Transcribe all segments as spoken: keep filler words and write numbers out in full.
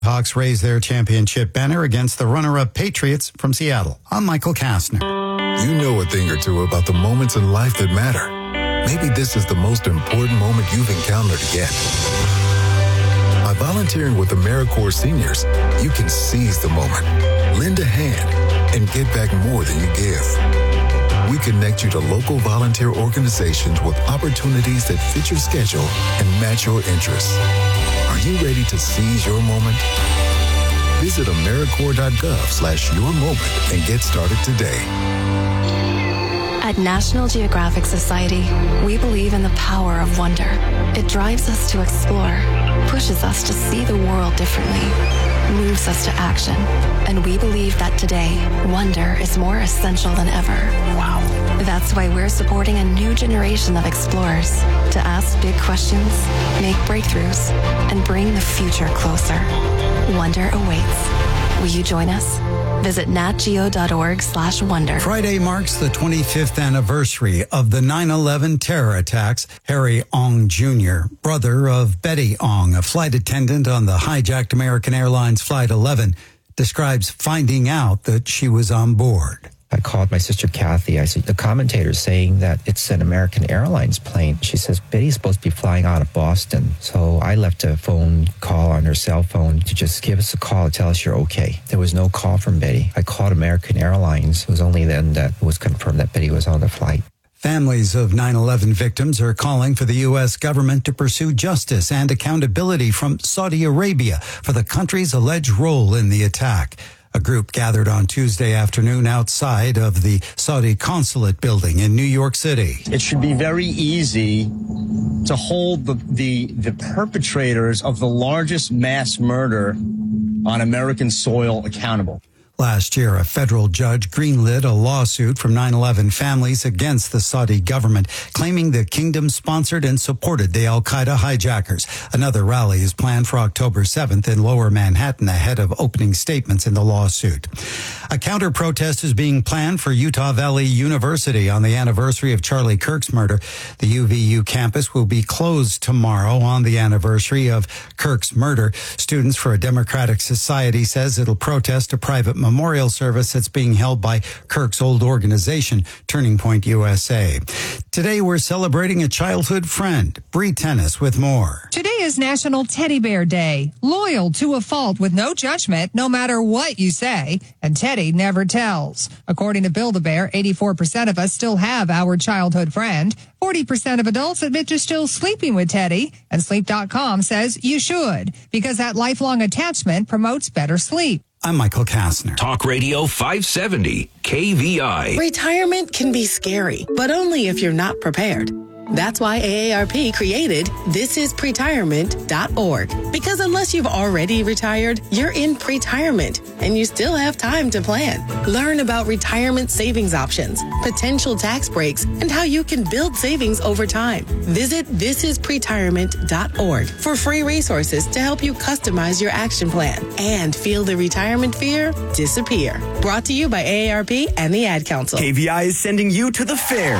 Hawks raise their championship banner against the runner-up Patriots from Seattle. I'm Michael Kastner. You know a thing or two about the moments in life that matter. Maybe this is the most important moment you've encountered yet. By volunteering with AmeriCorps seniors, you can seize the moment, lend a hand, and get back more than you give. We connect you to local volunteer organizations with opportunities that fit your schedule and match your interests. Are you ready to seize your moment? Visit AmeriCorps.gov slash your moment and get started today. At National Geographic Society, we believe in the power of wonder. It drives us to explore, pushes us to see the world differently, moves us to action. And we believe that today, wonder is more essential than ever. Wow. That's why we're supporting a new generation of explorers to ask big questions, make breakthroughs, and bring the future closer. Wonder awaits. Will you join us? Visit natgeo.org slash wonder. Friday marks the twenty-fifth anniversary of the nine eleven terror attacks. Harry Ong Junior, brother of Betty Ong, a flight attendant on the hijacked American Airlines Flight eleven, describes finding out that she was on board. I called my sister Kathy. I said, the commentator's saying that it's an American Airlines plane. She says, Betty's supposed to be flying out of Boston. So I left a phone call on her cell phone to just give us a call to tell us you're okay. There was no call from Betty. I called American Airlines. It was only then that it was confirmed that Betty was on the flight. Families of nine eleven victims are calling for the U S government to pursue justice and accountability from Saudi Arabia for the country's alleged role in the attack. A group gathered on Tuesday afternoon outside of the Saudi consulate building in New York City. It should be very easy to hold the, the, the perpetrators of the largest mass murder on American soil accountable. Last year, a federal judge greenlit a lawsuit from nine eleven families against the Saudi government, claiming the kingdom sponsored and supported the al-Qaeda hijackers. Another rally is planned for October seventh in Lower Manhattan ahead of opening statements in the lawsuit. A counter-protest is being planned for Utah Valley University on the anniversary of Charlie Kirk's murder. The U V U campus will be closed tomorrow on the anniversary of Kirk's murder. Students for a Democratic Society says it'll protest a private memorial service that's being held by Kirk's old organization, Turning Point U S A. Today, we're celebrating a childhood friend. Bree Tennis with more. Today is National Teddy Bear Day. Loyal to a fault with no judgment, no matter what you say. And Teddy never tells. According to Build-A-Bear, eighty-four percent of us still have our childhood friend. forty percent of adults admit to still sleeping with Teddy. And Sleep dot com says you should, because that lifelong attachment promotes better sleep. I'm Michael Kastner. Talk Radio five seventy, K V I. Retirement can be scary, but only if you're not prepared. That's why A A R P created this is pretirement dot org. Because unless you've already retired, you're in pretirement, and you still have time to plan. Learn about retirement savings options, potential tax breaks, and how you can build savings over time. Visit this is pretirement dot org for free resources to help you customize your action plan and feel the retirement fear disappear. Brought to you by A A R P and the Ad Council. K V I is sending you to the fair.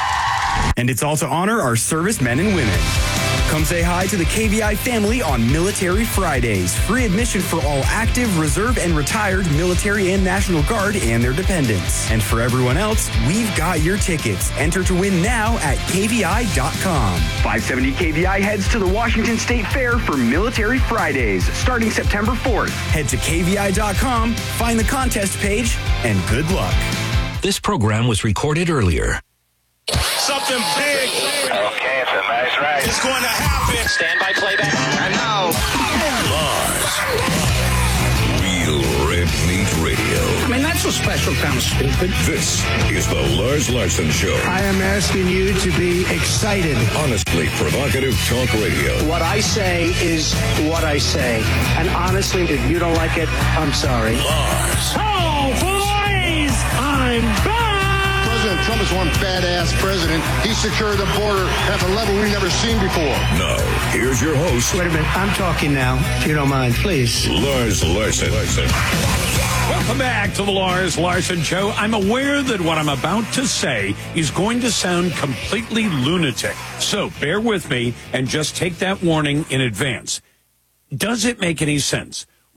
And it's all to honor our servicemen and women. Come say hi to the K V I family on Military Fridays. Free admission for all active, reserve, and retired military and National Guard and their dependents. And for everyone else, we've got your tickets. Enter to win now at K V I dot com. five seventy K V I heads to the Washington State Fair for Military Fridays, starting September fourth. Head to K V I dot com, find the contest page, and good luck. This program was recorded earlier. Something big. Okay, it's a nice ride. It's going to happen. Stand by playback. And now, Lars. Real Red Meat Radio. I mean, that's a special kind of stupid. This is the Lars Larson Show. I am asking you to be excited. Honestly provocative talk radio. What I say is what I say. And honestly, if you don't like it, I'm sorry. Lars. Oh, boys! I'm back! President Trump is one badass president. He secured the border at a level we've never seen before. Now, here's your host. Wait a minute. I'm talking now, if you don't mind, please. Lars Larson. Welcome back to the Lars Larson Show. I'm aware that what I'm about to say is going to sound completely lunatic. So bear with me and just take that warning in advance. Does it make any sense?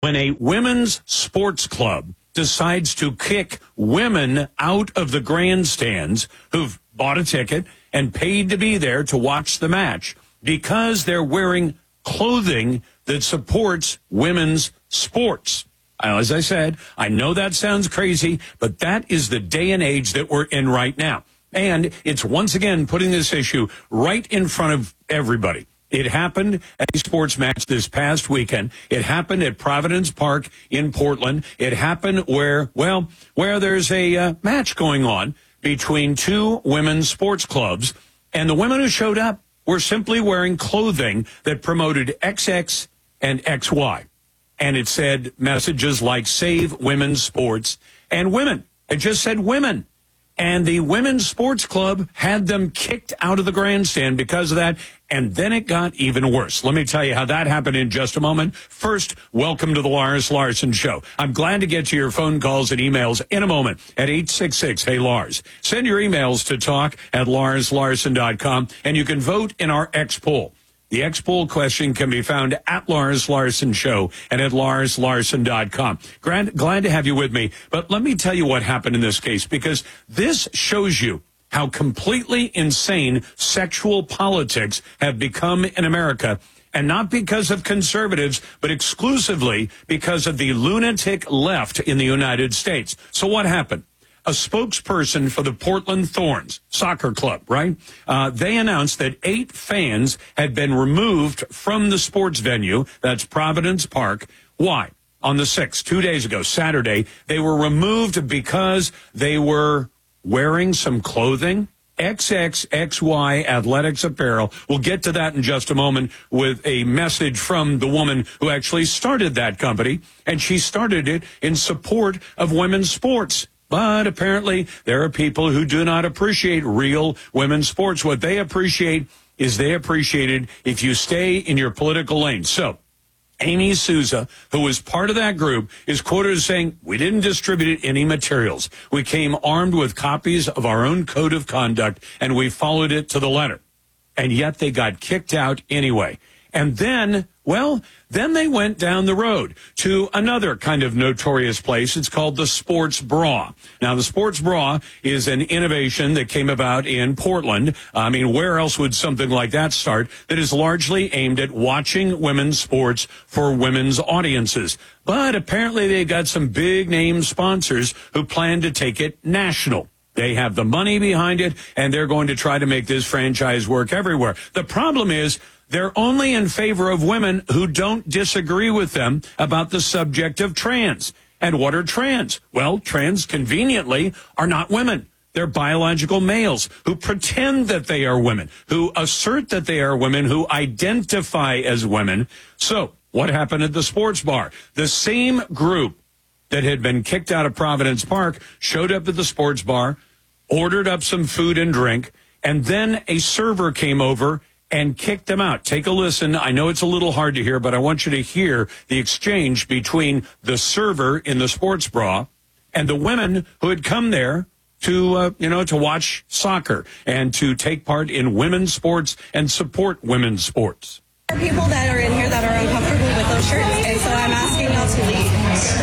when a women's sports club decides to kick women out of the grandstands who've bought a ticket and paid to be there to watch the match because they're wearing clothing that supports women's sports. As I said, I know that sounds crazy, but that is the day and age that we're in right now. And it's once again putting this issue right in front of everybody. It happened at a sports match this past weekend. It happened at Providence Park in Portland. It happened where, well, where there's a uh, match going on between two women's sports clubs. And the women who showed up were simply wearing clothing that promoted X X and X Y. And it said messages like save women's sports and women. It just said women. And the women's sports club had them kicked out of the grandstand because of that. And then it got even worse. Let me tell you how that happened in just a moment. First, welcome to the Lars Larson Show. I'm glad to get to your phone calls and emails in a moment at eight six six, hey Lars. Send your emails to talk at lars larson dot com, and you can vote in our X poll. The X poll question can be found at Lars Larson Show and at lars larson dot com. Glad, glad to have you with me. But let me tell you what happened in this case, because this shows you how completely insane sexual politics have become in America. And not because of conservatives, but exclusively because of the lunatic left in the United States. So what happened? A spokesperson for the Portland Thorns soccer club, right? Uh, they announced that eight fans had been removed from the sports venue. That's Providence Park. Why? On the sixth, two days ago, Saturday, they were removed because they were wearing some clothing. X X X Y Athletics Apparel. We'll get to that in just a moment with a message from the woman who actually started that company, and she started it in support of women's sports. But apparently there are people who do not appreciate real women's sports. What they appreciate is they appreciate it if you stay in your political lane. So Amy Souza, who was part of that group, is quoted as saying, we didn't distribute any materials. We came armed with copies of our own code of conduct, and we followed it to the letter. And yet they got kicked out anyway. And then, well, then they went down the road to another kind of notorious place. It's called the Sports Bra. Now, the Sports Bra is an innovation that came about in Portland. I mean, where else would something like that start? That is largely aimed at watching women's sports for women's audiences. But apparently they got some big name sponsors who plan to take it national. They have the money behind it, and they're going to try to make this franchise work everywhere. The problem is, they're only in favor of women who don't disagree with them about the subject of trans. And what are trans? Well, trans, conveniently, are not women. They're biological males who pretend that they are women, who assert that they are women, who identify as women. So, what happened at the sports bar? The same group that had been kicked out of Providence Park showed up at the sports bar, ordered up some food and drink, and then a server came over and kicked them out. Take a listen. I know it's a little hard to hear, but I want you to hear the exchange between the server in the sports bra and the women who had come there to, uh, you know, to watch soccer and to take part in women's sports and support women's sports. There are people that are in here that are uncomfortable with those shirts, and so I'm asking y'all to leave.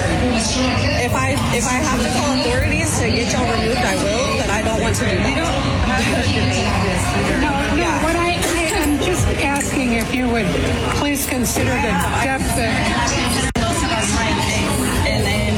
If I if I have to call authorities to get y'all removed, I will, but I don't want to do that. You don't have to do No, no, yeah. what I, I, I'm just asking if you would please consider the depth of... And then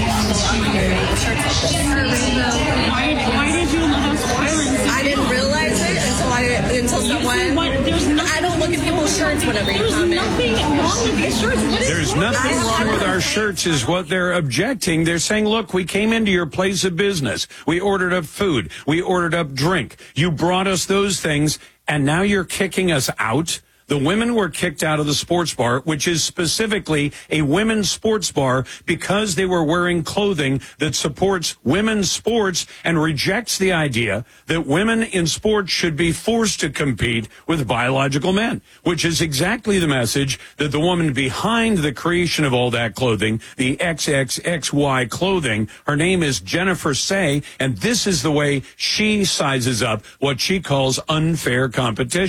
why, why did you have violence? I didn't realize it until I until someone. What, there's no, I don't look at people's shirts whenever you come in. There's nothing wrong with these shirts. What is There's nothing wrong with our shirts is what they're objecting. They're saying, look, we came into your place of business. We ordered up food. We ordered up drink. You brought us those things, and now you're kicking us out. The women were kicked out of the sports bar, which is specifically a women's sports bar, because they were wearing clothing that supports women's sports and rejects the idea that women in sports should be forced to compete with biological men, which is exactly the message that the woman behind the creation of all that clothing, the X X X Y clothing, her name is Jennifer Say, and this is the way she sizes up what she calls unfair competition.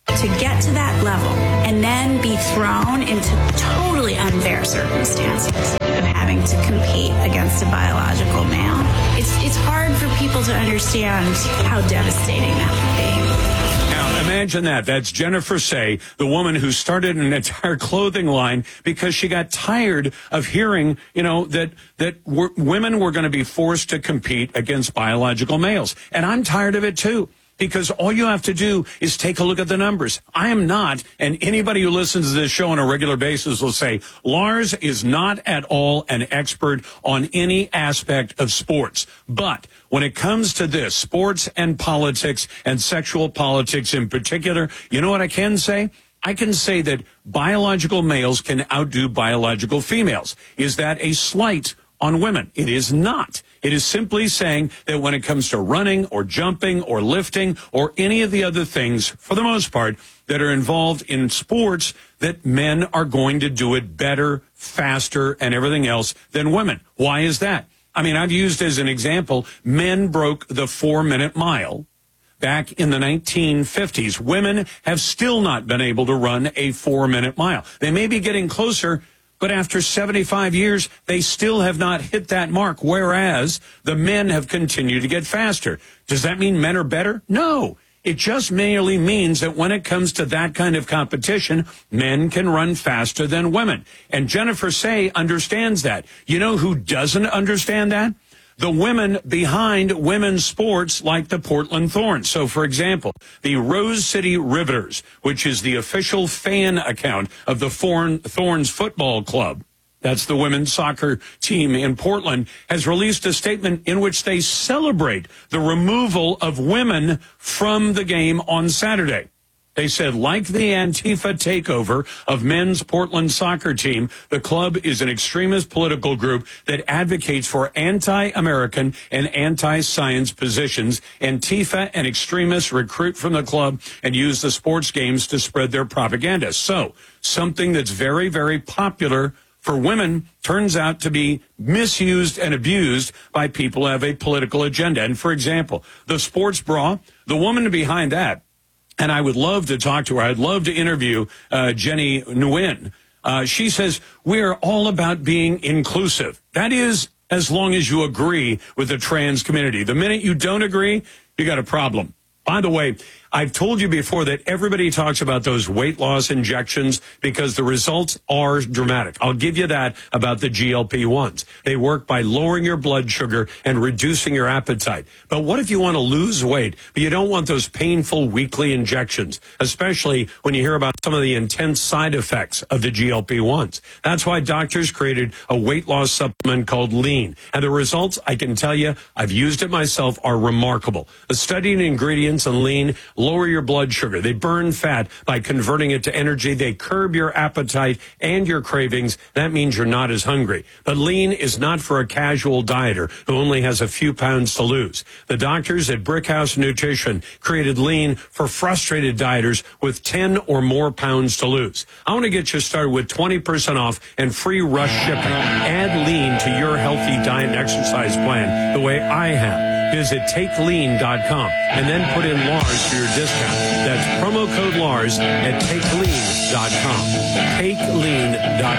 to get to that level and then be thrown into totally unfair circumstances of having to compete against a biological male, it's it's hard for people to understand how devastating that would be. Now, imagine that. That's Jennifer Say, the woman who started an entire clothing line because she got tired of hearing, you know, that that w- women were going to be forced to compete against biological males. And I'm tired of it, too. Because all you have to do is take a look at the numbers. I am not, and anybody who listens to this show on a regular basis will say, Lars is not at all an expert on any aspect of sports. But when it comes to this, sports and politics and sexual politics in particular, you know what I can say? I can say that biological males can outdo biological females. Is that a slight on women? It is not. It is simply saying that when it comes to running or jumping or lifting or any of the other things, for the most part, that are involved in sports, that men are going to do it better, faster, and everything else than women. Why is that? I mean, I've used as an example, men broke the four-minute mile back in the nineteen fifties. Women have still not been able to run a four-minute mile. They may be getting closer, but after seventy-five years, they still have not hit that mark, whereas the men have continued to get faster. Does that mean men are better? No. It just merely means that when it comes to that kind of competition, men can run faster than women. And Jennifer Say understands that. You know who doesn't understand that? The women behind women's sports like the Portland Thorns. So, for example, the Rose City Riveters, which is the official fan account of the Thorns Football Club, that's the women's soccer team in Portland, has released a statement in which they celebrate the removal of women from the game on Saturday. They said, like the Antifa takeover of men's Portland soccer team, the club is an extremist political group that advocates for anti-American and anti-science positions. Antifa and extremists recruit from the club and use the sports games to spread their propaganda. So something that's very, very popular for women turns out to be misused and abused by people who have a political agenda. And for example, the sports bra, the woman behind that, and I would love to talk to her. I'd love to interview uh, Jenny Nguyen. Uh, she says, we're all about being inclusive. That is, as long as you agree with the trans community. The minute you don't agree, you got a problem. By the way, I've told you before that everybody talks about those weight loss injections because the results are dramatic. I'll give you that about the G L P ones. They work by lowering your blood sugar and reducing your appetite. But what if you want to lose weight, but you don't want those painful weekly injections, especially when you hear about some of the intense side effects of the G L P ones? That's why doctors created a weight loss supplement called Lean. And the results, I can tell you, I've used it myself, are remarkable. The studied ingredients in Lean lower your blood sugar. They burn fat by converting it to energy. They curb your appetite and your cravings. That means you're not as hungry. But Lean is not for a casual dieter who only has a few pounds to lose. The doctors at Brickhouse Nutrition created Lean for frustrated dieters with ten or more pounds to lose. I want to get you started with twenty percent off and free rush shipping. Add Lean to your healthy diet and exercise plan the way I have. Visit take lean dot com and then put in Lars for your discount. That's promo code Lars at take lean dot com. take lean dot